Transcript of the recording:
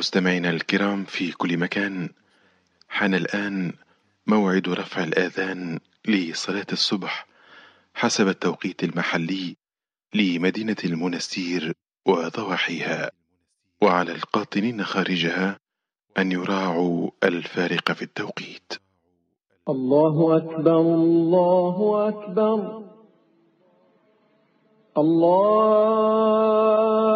مستمعينا الكرام في كل مكان، حان الآن موعد رفع الآذان لصلاة الصبح حسب التوقيت المحلي لمدينة المنستير وضواحيها، وعلى القاطنين خارجها أن يراعوا الفارق في التوقيت. الله أكبر الله أكبر الله